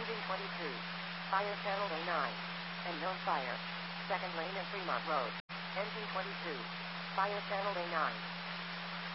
Engine 22. Fire channel A9. And no fire. Second lane at Fremont Road. Engine 22. Fire channel A9.